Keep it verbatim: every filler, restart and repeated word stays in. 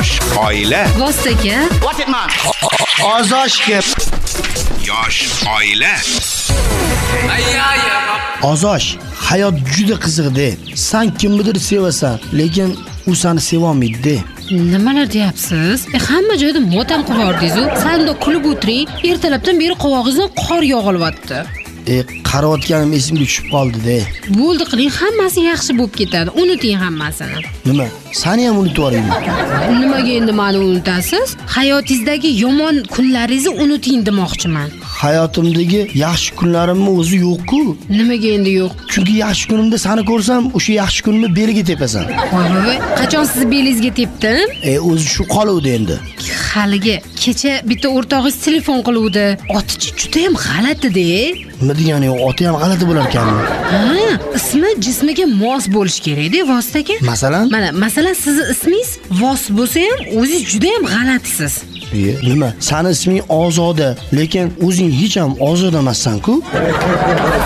Yosh oila. Vostaka. What it man? Ozoshga. Yosh oila. Ozosh, hayot juda qiziqdi. Sen kimnidir sevasan, lekin u seni sevolmaydi. Nimalar deyapsiz? E, hamma joyda motam qilordingiz-ku. Sanda kulib o'tiring, ertalabdan beri qovog'ingizdan qor yog'ilyapti. E, qarayotganim esimga tushib qoldi-da. Bo'ldi qiling, hammasi yaxshi bo'lib ketadi. Unuting hammasini. Nima? Seni ham unutib yuboraymi? Nimaga endi meni unutasiz? Hayotingizdagi yomon kunlaringizni unuting demoqchiman. Hayotimdagi yaxshi kunlarimni o'zi yo'q-ku. Nimaga endi yo'q? Chunki yaxshi kunimda seni ko'rsam, o'sha yaxshi kunimni beliga tepasan. Voy voy, qachon sizni belingizga tepdim? E, o'zi shu qoluvdi endi. Haligi kecha bitta o'rtog'ingiz telefon qiluvdi. Otichi juda ham g'alati-da. Nima degani, oti ham g'alati bo'lar ekanmi? Ha, ismi jismiga mos bo'lish kerak-da, Vostaka. Masalan? Mana, masalan, sizning ismingiz Vos bo'lsa ham, o'zingiz juda ham g'alatisiz. E, nima? Seni isming Ozoda, lekin o'zing hech ham ozoda emassan-ku.